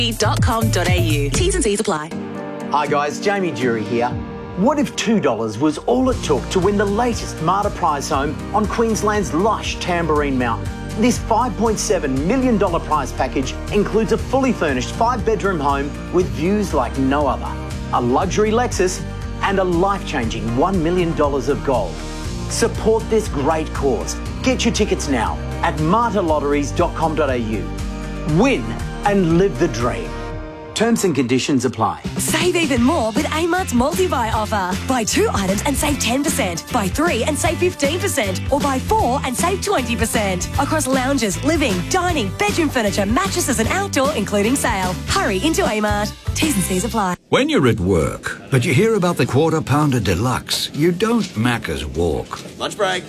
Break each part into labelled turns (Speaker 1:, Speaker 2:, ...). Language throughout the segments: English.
Speaker 1: T's and C's apply.
Speaker 2: Hi guys, Jamie Jury here. What if $2 was all it took to win the latest Marta prize home on Queensland's lush Tamborine Mountain? This $5.7 million prize package includes a fully furnished 5-bedroom home with views like no other, a luxury Lexus and a life-changing $1 million of gold. Support this great cause. Get your tickets now at martalotteries.com.au. Win and live the dream. Terms and conditions apply.
Speaker 3: Save even more with Amart's multi-buy offer. Buy 2 items and save 10%. Buy 3 and save 15%. Or buy 4 and save 20%. Across lounges, living, dining, bedroom furniture, mattresses and outdoor, including sale. Hurry into Amart. T's and C's apply.
Speaker 4: When you're at work, but you hear about the Quarter Pounder Deluxe, you don't Macca's walk.
Speaker 5: Lunch break.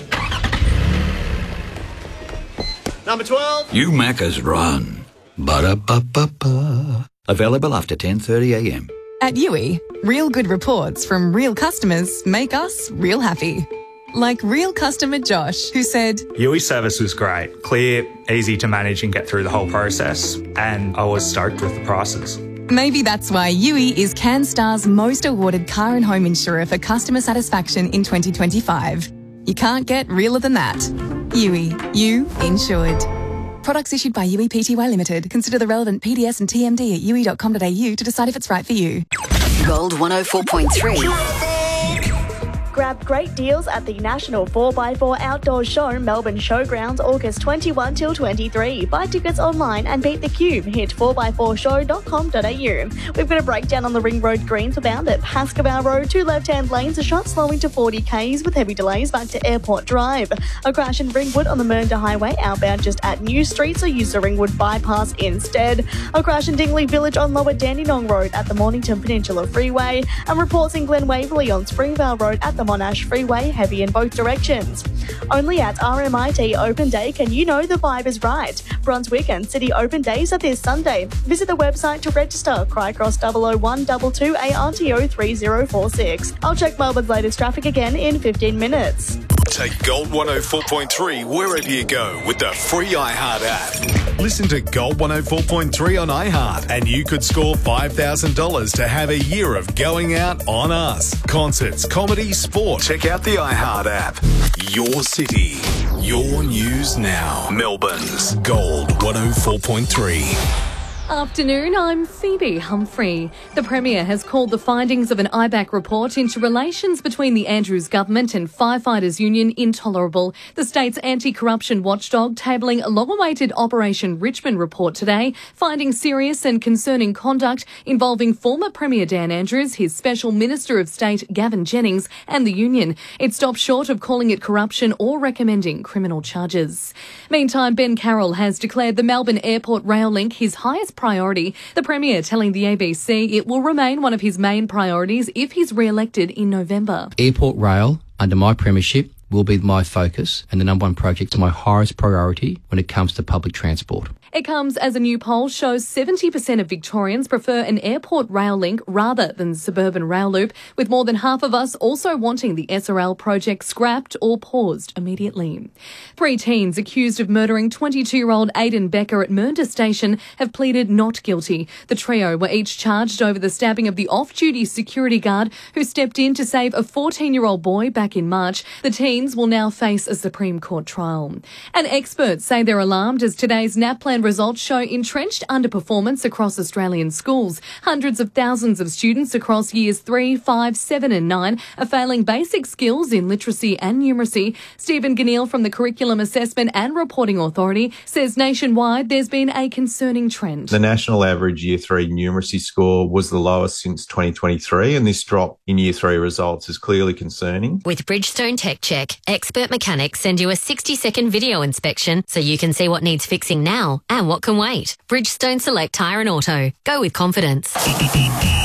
Speaker 5: Number 12.
Speaker 4: You Macca's run. Ba-da-ba-ba-ba. Available after 10:30am.
Speaker 6: At Yui, real good reports from real customers make us real happy. Like real customer Josh, who said,
Speaker 7: Yui service was great, clear, easy to manage and get through the whole process, and I was stoked with the prices.
Speaker 6: Maybe that's why Yui is CanStar's most awarded car and home insurer for customer satisfaction in 2025. You can't get realer than that. Yui, you insured. Products issued by Yui Pty Limited. Consider the relevant PDS and TMD at yui.com.au to decide if it's right for you.
Speaker 1: Gold 104.3.
Speaker 8: Grab great deals at the National 4x4 Outdoor Show, Melbourne Showgrounds, August 21 till 23. Buy tickets online and beat the queue. Hit 4x4show.com.au. We've got a breakdown on the Ring Road Greens abound at Pascoe Road. 2 left-hand lanes are shut, slowing to 40 k's with heavy delays back to Airport Drive. A crash in Ringwood on the Mernda Highway, outbound just at New Street, so use the Ringwood bypass instead. A crash in Dingley Village on Lower Dandenong Road at the Mornington Peninsula Freeway. And reports in Glen Waverley on Springvale Road at the Monash Freeway, heavy in both directions. Only at RMIT Open Day can you know the vibe is right. Brunswick and City Open Days are this Sunday. Visit the website to register. Crycross 001 22 ARTO 3046. I'll check Melbourne's latest traffic again in 15 minutes.
Speaker 9: Take Gold 104.3 wherever you go with the free iHeart app. Listen to Gold 104.3 on iHeart and you could score $5,000 to have a year of going out on us. Concerts, comedy, sport. Check out the iHeart app. Your city, your news now. Melbourne's Gold 104.3.
Speaker 10: Afternoon, I'm Phoebe Humphrey. The Premier has called the findings of an IBAC report into relations between the Andrews government and Firefighters Union intolerable. The state's anti-corruption watchdog tabling a long-awaited Operation Richmond report today, finding serious and concerning conduct involving former Premier Dan Andrews, his Special Minister of State Gavin Jennings and the Union. It stopped short of calling it corruption or recommending criminal charges. Meantime, Ben Carroll has declared the Melbourne Airport rail link his highest priority. The Premier telling the ABC it will remain one of his main priorities if he's re-elected in November.
Speaker 11: Airport rail, under my premiership, will be my focus and the number one project, my highest priority when it comes to public transport.
Speaker 10: It comes as a new poll shows 70% of Victorians prefer an airport rail link rather than suburban rail loop, with more than half of us also wanting the SRL project scrapped or paused immediately. 3 teens accused of murdering 22-year-old Aidan Becker at Mernda Station have pleaded not guilty. The trio were each charged over the stabbing of the off-duty security guard who stepped in to save a 14-year-old boy back in March. The teens will now face a Supreme Court trial. And experts say they're alarmed as today's NAPLAN results show entrenched underperformance across Australian schools. Hundreds of thousands of students across years 3, 5, 7 and 9 are failing basic skills in literacy and numeracy. Stephen Ganneil from the Curriculum Assessment and Reporting Authority says nationwide there's been a concerning trend.
Speaker 12: The national average Year 3 numeracy score was the lowest since 2023, and this drop in Year 3 results is clearly concerning.
Speaker 13: With Bridgestone Tech Check, expert mechanics send you a 60-second video inspection so you can see what needs fixing now and what can wait. Bridgestone Select Tyre and Auto. Go with confidence.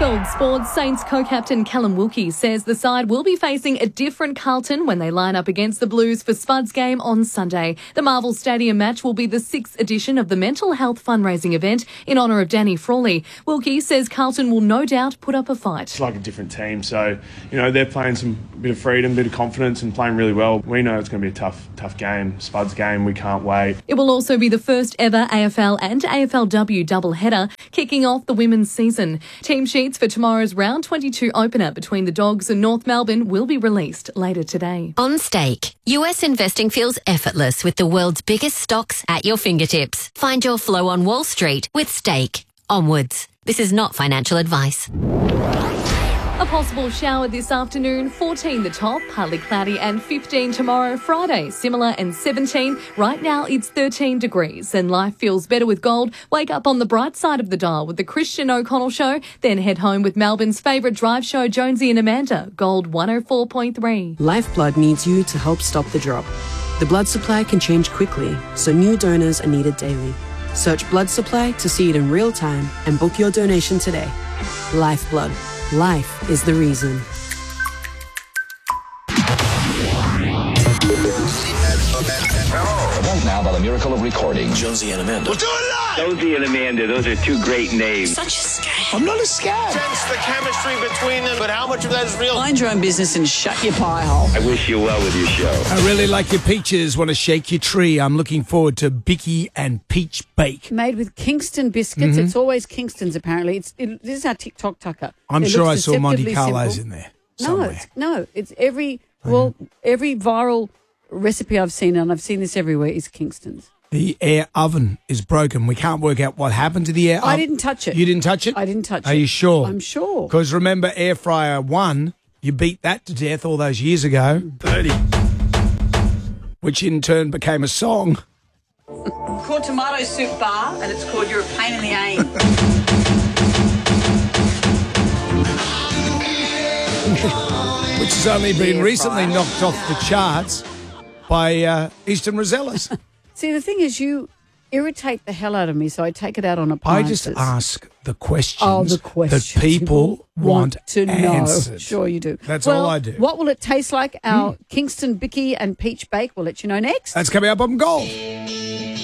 Speaker 10: Gold Sports Saints co-captain Callum Wilkie says the side will be facing a different Carlton when they line up against the Blues for Spuds game on Sunday. The Marvel Stadium match will be the 6th edition of the mental health fundraising event in honour of Danny Frawley. Wilkie says Carlton will no doubt put up a fight.
Speaker 14: It's like a different team, so they're playing some bit of freedom, bit of confidence, and playing really well. We know it's going to be a tough game, Spuds game. We can't wait.
Speaker 10: It will also be the first ever AFL and AFLW doubleheader, kicking off the women's season. Team sheets for tomorrow's round 22 opener between the Dogs and North Melbourne will be released later today.
Speaker 13: On Stake, US investing feels effortless with the world's biggest stocks at your fingertips. Find your flow on Wall Street with Stake. Onwards. This is not financial advice.
Speaker 10: A possible shower this afternoon, 14 the top, partly cloudy, and 15 tomorrow, Friday, similar and 17. Right now it's 13 degrees and life feels better with gold. Wake up on the bright side of the dial with the Christian O'Connell Show, then head home with Melbourne's favourite drive show, Jonesy and Amanda, Gold 104.3.
Speaker 15: Lifeblood needs you to help stop the drop. The blood supply can change quickly, so new donors are needed daily. Search blood supply to see it in real time and book your donation today. Lifeblood. Life is the reason.
Speaker 16: Right now, by the miracle of recording, Jonesy and Amanda.
Speaker 5: We'll do it live!
Speaker 17: Jonesy and Amanda, those are two great names.
Speaker 5: Such a scam. I'm not a scam. Sense the chemistry between them, but how much of that is real?
Speaker 18: Mind your own business and shut your pie hole.
Speaker 17: I wish you well with your show.
Speaker 19: I really like your peaches. Want to shake your tree. I'm looking forward to Bicky and Peach Bake.
Speaker 18: Made with Kingston biscuits. It's always Kingston's, apparently. This is our TikTok tucker.
Speaker 19: I'm sure I saw Monte Carlo's in there somewhere.
Speaker 18: It's every viral recipe I've seen, and I've seen this everywhere, is Kingston's.
Speaker 19: The air oven is broken. We can't work out what happened to the air oven.
Speaker 18: I didn't touch it.
Speaker 19: You didn't touch it?
Speaker 18: I didn't touch it.
Speaker 19: Are you sure?
Speaker 18: I'm sure.
Speaker 19: Because remember, Air Fryer 1, you beat that to death all those years ago. 30. Which in turn became a song.
Speaker 18: It's called Tomato Soup Bar, and it's called You're a Pain in the Ain.
Speaker 19: Which has only been recently knocked off the charts by Eastern Rosellas.
Speaker 18: See, the thing is, you irritate the hell out of me, so I take it out on appliances.
Speaker 19: I just ask the questions, that people want
Speaker 18: to
Speaker 19: answered.
Speaker 18: know. Sure you do.
Speaker 19: That's all I do.
Speaker 18: What will it taste like? Our Kingston Bicky and Peach Bake. We'll let you know next.
Speaker 19: That's coming up on Gold.